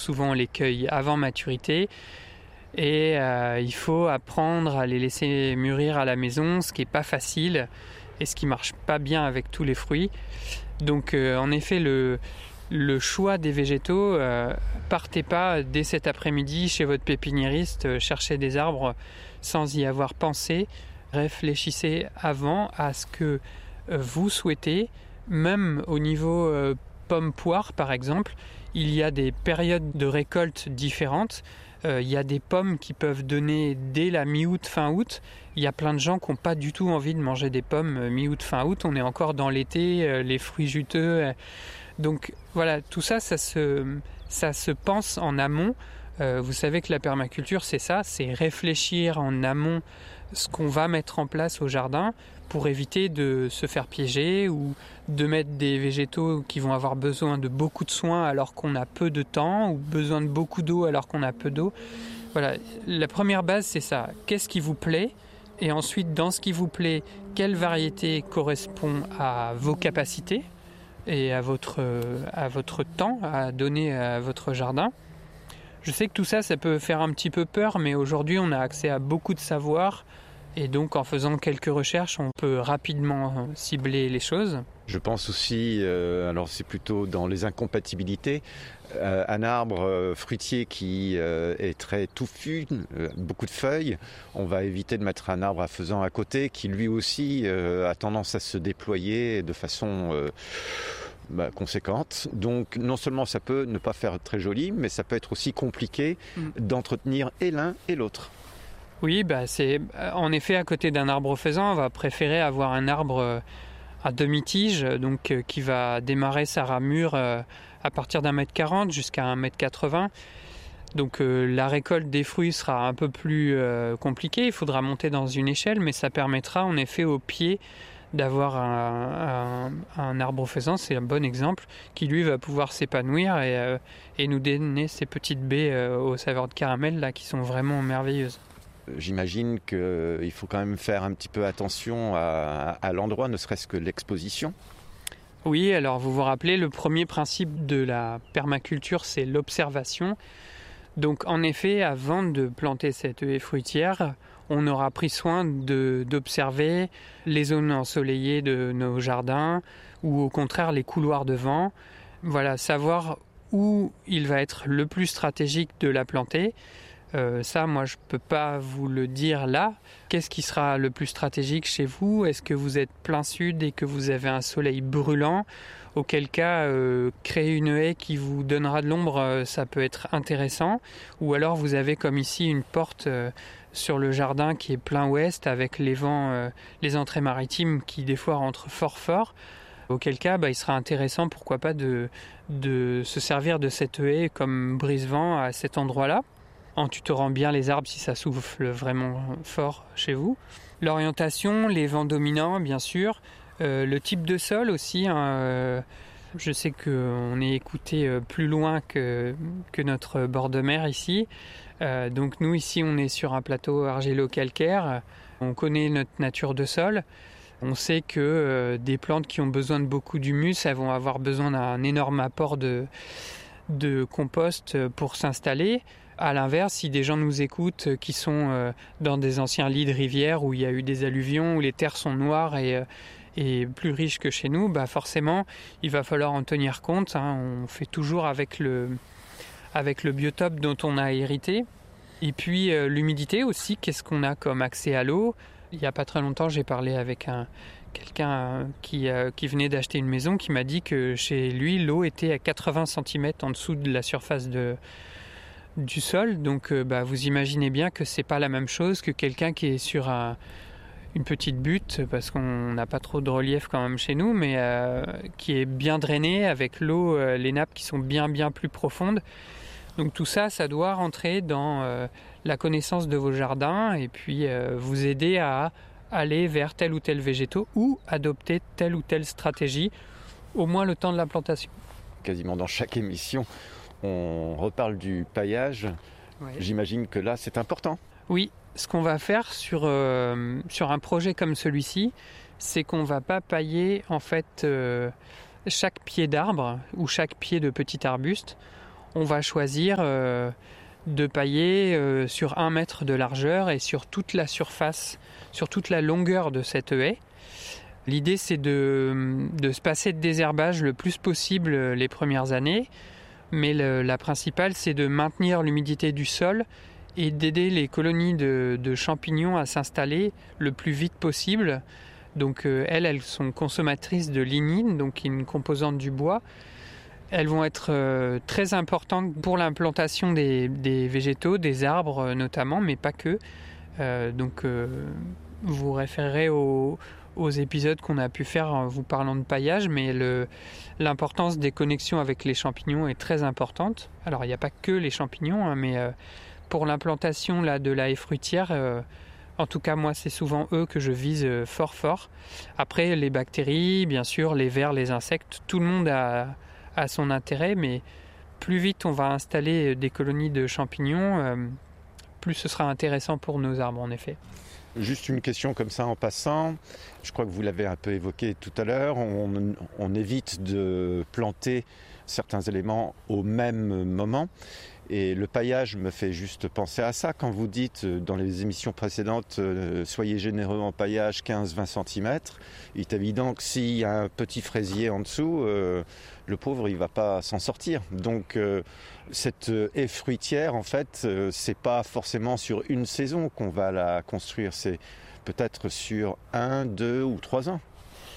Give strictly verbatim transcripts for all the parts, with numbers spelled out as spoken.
souvent on les cueille avant maturité. Et euh, il faut apprendre à les laisser mûrir à la maison, ce qui n'est pas facile et ce qui ne marche pas bien avec tous les fruits. Donc euh, en effet, le, le choix des végétaux, euh, partez pas dès cet après-midi chez votre pépiniériste euh, chercher des arbres sans y avoir pensé. Réfléchissez avant à ce que euh, vous souhaitez, même au niveau euh, pomme-poire par exemple. Il y a des périodes de récolte différentes. Euh, il y a des pommes qui peuvent donner dès la mi-août, fin août. Il y a plein de gens qui n'ont pas du tout envie de manger des pommes euh, mi-août, fin août. On est encore dans l'été, euh, les fruits juteux. Euh. Donc voilà, tout ça, ça se, ça se pense en amont. Euh, vous savez que la permaculture, c'est ça, c'est réfléchir en amont ce qu'on va mettre en place au jardin pour éviter de se faire piéger ou de mettre des végétaux qui vont avoir besoin de beaucoup de soins alors qu'on a peu de temps ou besoin de beaucoup d'eau alors qu'on a peu d'eau. Voilà, la première base, c'est ça. Qu'est-ce qui vous plaît? Et ensuite, dans ce qui vous plaît, quelle variété correspond à vos capacités et à votre, à votre temps à donner à votre jardin? Je sais que tout ça, ça peut faire un petit peu peur, mais aujourd'hui, on a accès à beaucoup de savoir. Et donc, en faisant quelques recherches, on peut rapidement cibler les choses. Je pense aussi, euh, alors c'est plutôt dans les incompatibilités, euh, un arbre euh, fruitier qui euh, est très touffu, euh, beaucoup de feuilles, on va éviter de mettre un arbre à faisan à côté qui lui aussi euh, a tendance à se déployer de façon euh, bah, conséquente. Donc non seulement ça peut ne pas faire très joli, mais ça peut être aussi compliqué mmh. d'entretenir et l'un et l'autre. Oui, bah c'est en effet à côté d'un arbre faisan, on va préférer avoir un arbre à demi-tige, donc euh, qui va démarrer sa ramure euh, à partir d'un mètre quarante jusqu'à un mètre quatre-vingts. Donc euh, la récolte des fruits sera un peu plus euh, compliquée, il faudra monter dans une échelle, mais ça permettra en effet au pied d'avoir un, un, un arbre faisan, c'est un bon exemple, qui lui va pouvoir s'épanouir et, euh, et nous donner ces petites baies euh, aux saveurs de caramel là, qui sont vraiment merveilleuses. J'imagine qu'il faut quand même faire un petit peu attention à, à l'endroit, ne serait-ce que l'exposition. Oui, alors vous vous rappelez, le premier principe de la permaculture, c'est l'observation. Donc en effet, avant de planter cette haie fruitière, on aura pris soin de, d'observer les zones ensoleillées de nos jardins ou au contraire les couloirs de vent. Voilà, savoir où il va être le plus stratégique de la planter. Euh, ça, moi, je ne peux pas vous le dire là. Qu'est-ce qui sera le plus stratégique chez vous? Est-ce que vous êtes plein sud et que vous avez un soleil brûlant? Auquel cas, euh, créer une haie qui vous donnera de l'ombre, euh, ça peut être intéressant. Ou alors, vous avez comme ici une porte euh, sur le jardin qui est plein ouest avec les vents, euh, les entrées maritimes qui des fois rentrent fort fort. Auquel cas, bah, il sera intéressant, pourquoi pas, de, de se servir de cette haie comme brise-vent à cet endroit-là, en tutorant bien les arbres si ça souffle vraiment fort chez vous. L'orientation, les vents dominants bien sûr, euh, le type de sol aussi. Hein, euh, je sais qu'on est écouté plus loin que, que notre bord de mer ici. Euh, donc nous ici on est sur un plateau argilo-calcaire. On connaît notre nature de sol. On sait que euh, des plantes qui ont besoin de beaucoup d'humus, elles vont avoir besoin d'un énorme apport de, de compost pour s'installer. À l'inverse, si des gens nous écoutent qui sont euh, dans des anciens lits de rivière où il y a eu des alluvions, où les terres sont noires et, euh, et plus riches que chez nous, bah forcément, il va falloir en tenir compte. Hein. On fait toujours avec le, avec le biotope dont on a hérité. Et puis euh, l'humidité aussi, qu'est-ce qu'on a comme accès à l'eau? Il n'y a pas très longtemps, j'ai parlé avec un, quelqu'un qui, euh, qui venait d'acheter une maison qui m'a dit que chez lui, l'eau était à quatre-vingts centimètres en dessous de la surface de... du sol, donc euh, bah, vous imaginez bien que c'est pas la même chose que quelqu'un qui est sur un, une petite butte, parce qu'on n'a pas trop de relief quand même chez nous, mais euh, qui est bien drainé avec l'eau, euh, les nappes qui sont bien bien plus profondes. Donc tout ça, ça doit rentrer dans euh, la connaissance de vos jardins et puis euh, vous aider à aller vers tel ou tel végétaux ou adopter telle ou telle stratégie, au moins le temps de la plantation. Quasiment dans chaque émission, on reparle du paillage. Ouais. J'imagine que là, c'est important. Oui, ce qu'on va faire sur, euh, sur un projet comme celui-ci, c'est qu'on ne va pas pailler en fait, euh, chaque pied d'arbre ou chaque pied de petit arbuste. on va choisir euh, de pailler euh, sur un mètre de largeur et sur toute la surface, sur toute la longueur de cette haie. L'idée, c'est de, de se passer de désherbage le plus possible les premières années, mais le, la principale, c'est de maintenir l'humidité du sol et d'aider les colonies de, de champignons à s'installer le plus vite possible. Donc euh, elles, elles sont consommatrices de lignine, donc une composante du bois. Elles vont être euh, très importantes pour l'implantation des, des végétaux, des arbres euh, notamment, mais pas que. Euh, donc euh, vous référerez aux, aux épisodes qu'on a pu faire en vous parlant de paillage, mais le, l'importance des connexions avec les champignons est très importante. Alors il n'y a pas que les champignons, hein, mais euh, pour l'implantation là, de la haie fruitière, euh, en tout cas moi c'est souvent eux que je vise euh, fort fort. Après les bactéries, bien sûr, les vers, les insectes, tout le monde a, a son intérêt, mais plus vite on va installer des colonies de champignons, euh, plus ce sera intéressant pour nos arbres en effet. Juste une question comme ça en passant, je crois que vous l'avez un peu évoqué tout à l'heure, on, on évite de planter certains éléments au même moment. Et le paillage me fait juste penser à ça. Quand vous dites dans les émissions précédentes, euh, soyez généreux en paillage quinze à vingt centimètres, il est évident que s'il y a un petit fraisier en dessous, euh, le pauvre, il ne va pas s'en sortir. Donc euh, cette haie fruitière, en fait, euh, c'est pas forcément sur une saison qu'on va la construire, c'est peut-être sur un, deux ou trois ans.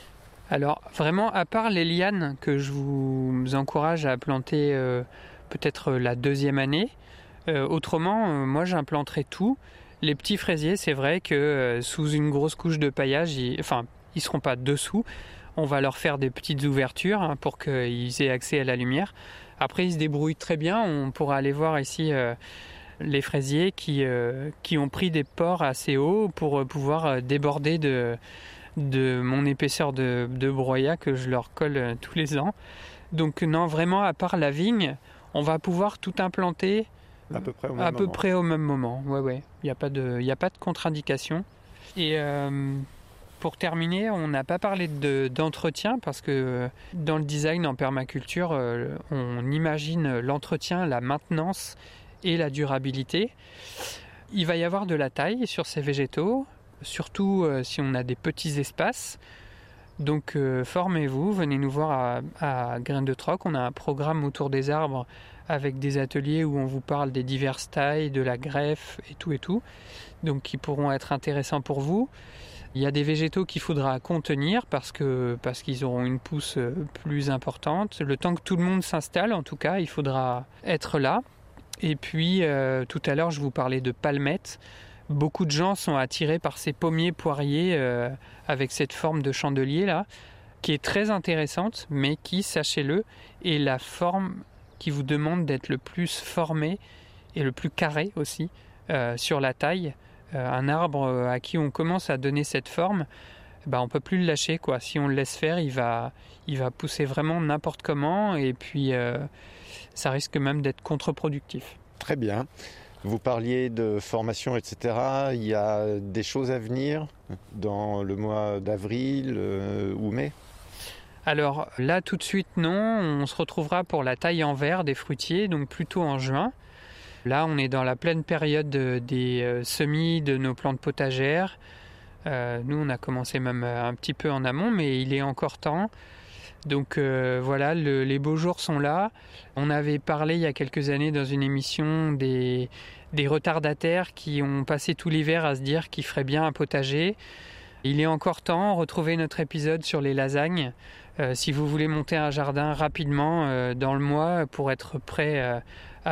Alors vraiment, à part les lianes que je vous encourage à planter euh, peut-être la deuxième année, euh, autrement, euh, moi j'implanterai tout. Les petits fraisiers, c'est vrai que euh, sous une grosse couche de paillage, ils, enfin, ils seront pas dessous. On va leur faire des petites ouvertures hein, pour qu'ils aient accès à la lumière. Après, ils se débrouillent très bien. On pourra aller voir ici euh, les fraisiers qui, euh, qui ont pris des pores assez hauts pour pouvoir déborder de... de mon épaisseur de, de broyat que je leur colle euh, tous les ans. Donc non, vraiment, à part la vigne, on va pouvoir tout implanter à peu près au même à moment. peu près au même moment. Ouais, ouais. Il n'y a pas de, il n'y a pas de contre-indication. Et euh, pour terminer, on n'a pas parlé de, d'entretien parce que euh, dans le design en permaculture, euh, on imagine l'entretien, la maintenance et la durabilité. Il va y avoir de la taille sur ces végétaux, surtout euh, si on a des petits espaces. Donc euh, formez-vous, venez nous voir à, à Graines de Troc. On a un programme autour des arbres avec des ateliers où on vous parle des diverses tailles, de la greffe et tout et tout. Donc qui pourront être intéressants pour vous. Il y a des végétaux qu'il faudra contenir parce que parce qu'ils auront une pousse plus importante. Le temps que tout le monde s'installe, en tout cas, il faudra être là. Et puis euh, tout à l'heure, je vous parlais de palmettes. Beaucoup de gens sont attirés par ces pommiers poiriers euh, avec cette forme de chandelier là, qui est très intéressante, mais qui, sachez-le, est la forme qui vous demande d'être le plus formé et le plus carré aussi euh, sur la taille. Euh, un arbre à qui on commence à donner cette forme, bah, on peut plus le lâcher quoi. Si on le laisse faire, il va, il va pousser vraiment n'importe comment et puis euh, ça risque même d'être contre-productif. Très bien. Vous parliez de formation, et cetera. Il y a des choses à venir dans le mois d'avril euh, ou mai ? Alors là, tout de suite, non. On se retrouvera pour la taille en verre des fruitiers, donc plutôt en juin. Là, on est dans la pleine période des euh, semis de nos plantes potagères. Euh, nous, on a commencé même un petit peu en amont, mais il est encore temps. Donc euh, voilà, le, les beaux jours sont là. On avait parlé il y a quelques années dans une émission des, des retardataires qui ont passé tout l'hiver à se dire qu'il ferait bien un potager. Il est encore temps, retrouvez notre épisode sur les lasagnes. Euh, si vous voulez monter un jardin rapidement euh, dans le mois pour être prêt euh,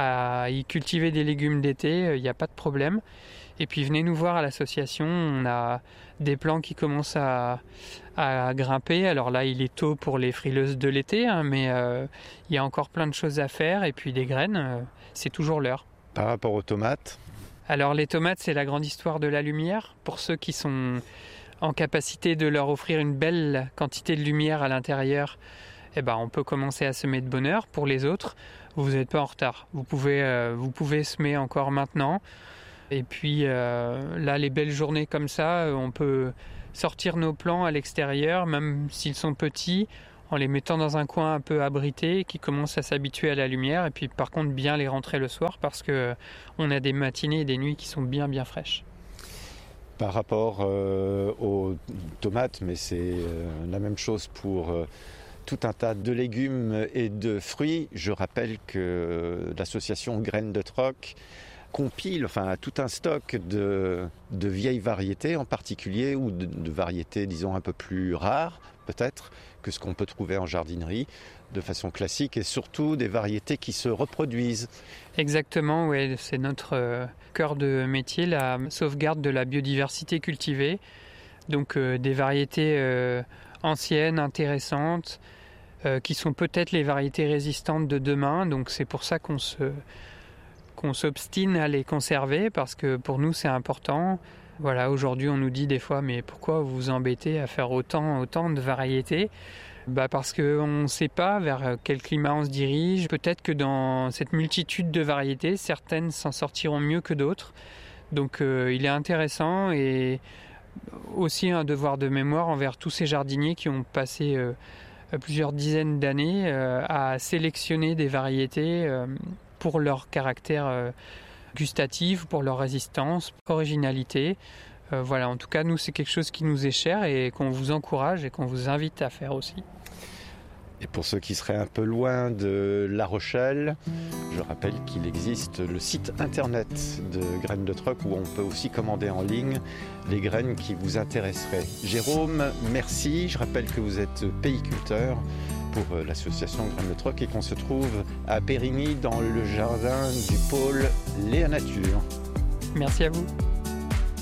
à y cultiver des légumes d'été, il euh, n'y a pas de problème. Et puis venez nous voir à l'association, on a des plants qui commencent à, à grimper. Alors là, il est tôt pour les frileuses de l'été, hein, mais euh, il y a encore plein de choses à faire. Et puis des graines, euh, c'est toujours l'heure. Par rapport aux tomates ? Alors les tomates, c'est la grande histoire de la lumière. Pour ceux qui sont en capacité de leur offrir une belle quantité de lumière à l'intérieur, eh ben, on peut commencer à semer de bonne heure. Pour les autres, vous n'êtes pas en retard. Vous pouvez, euh, vous pouvez semer encore maintenant. Et puis euh, là, les belles journées comme ça, on peut sortir nos plants à l'extérieur, même s'ils sont petits. en les mettant dans un coin un peu abrité, qui commencent à s'habituer à la lumière, et puis par contre bien les rentrer le soir parce qu'on a des matinées et des nuits qui sont bien bien fraîches. Par rapport euh, aux tomates, mais c'est euh, la même chose pour euh, tout un tas de légumes et de fruits. Je rappelle que l'association Graines de Troc compile enfin, tout un stock de, de vieilles variétés en particulier, ou de, de variétés disons un peu plus rares peut-être que ce qu'on peut trouver en jardinerie de façon classique, et surtout des variétés qui se reproduisent. Exactement, ouais, c'est notre euh, cœur de métier, la sauvegarde de la biodiversité cultivée. Donc euh, des variétés euh, anciennes, intéressantes, euh, qui sont peut-être les variétés résistantes de demain. Donc c'est pour ça qu'on se, qu'on s'obstine à les conserver, parce que pour nous c'est important. Voilà, aujourd'hui on nous dit des fois, mais pourquoi vous vous embêtez à faire autant, autant de variétés ? Bah parce qu'on ne sait pas vers quel climat on se dirige. Peut-être que dans cette multitude de variétés, certaines s'en sortiront mieux que d'autres. Donc euh, il est intéressant, et aussi un devoir de mémoire envers tous ces jardiniers qui ont passé euh, plusieurs dizaines d'années euh, à sélectionner des variétés euh, pour leur caractère euh, gustatif, pour leur résistance, originalité. Euh, voilà, en tout cas, nous, c'est quelque chose qui nous est cher et qu'on vous encourage et qu'on vous invite à faire aussi. Et pour ceux qui seraient un peu loin de La Rochelle, je rappelle qu'il existe le site internet de Graines de Troc, où on peut aussi commander en ligne les graines qui vous intéresseraient. Jérôme, merci. Je rappelle que vous êtes péiculteur pour l'association Graines de Troc et qu'on se trouve à Périgny dans le jardin du pôle Léa Nature. Merci à vous.